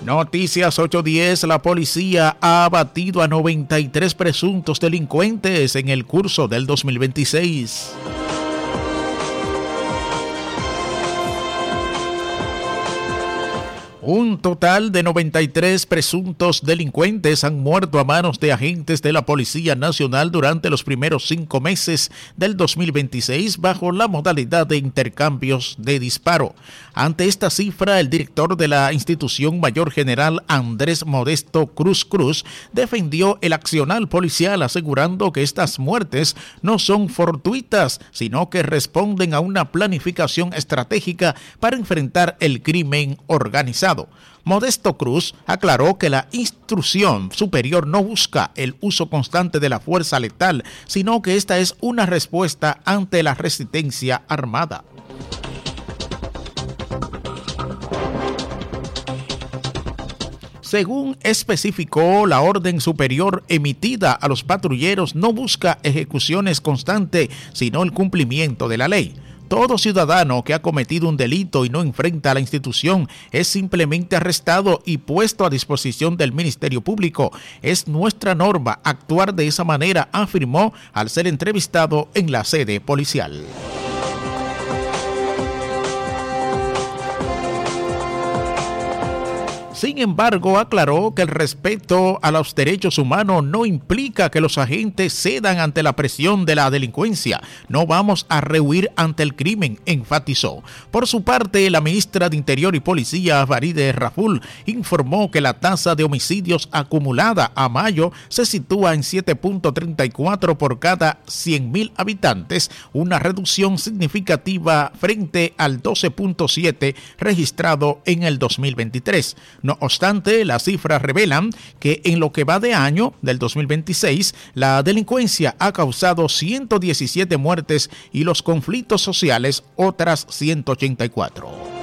Noticias 810, la policía ha abatido a 93 presuntos delincuentes en el curso del 2026. Un total de 93 presuntos delincuentes han muerto a manos de agentes de la Policía Nacional durante los primeros 5 meses del 2026 bajo la modalidad de intercambios de disparo. Ante esta cifra, el director de la institución Mayor General Andrés Modesto Cruz, defendió el accionar policial asegurando que estas muertes no son fortuitas, sino que responden a una planificación estratégica para enfrentar el crimen organizado. Modesto Cruz aclaró que la instrucción superior no busca el uso constante de la fuerza letal, sino que esta es una respuesta ante la resistencia armada. Según especificó, la orden superior emitida a los patrulleros no busca ejecuciones constantes, sino el cumplimiento de la ley. Todo ciudadano que ha cometido un delito y no enfrenta a la institución es simplemente arrestado y puesto a disposición del Ministerio Público. Es nuestra norma actuar de esa manera, afirmó al ser entrevistado en la sede policial. Sin embargo, aclaró que el respeto a los derechos humanos no implica que los agentes cedan ante la presión de la delincuencia. No vamos a rehuir ante el crimen, enfatizó. Por su parte, la ministra de Interior y Policía, Faride Raful, informó que la tasa de homicidios acumulada a mayo se sitúa en 7.34 por cada 100.000 habitantes, una reducción significativa frente al 12.7 registrado en el 2023. No obstante, las cifras revelan que en lo que va de año del 2026, la delincuencia ha causado 117 muertes y los conflictos sociales otras 184.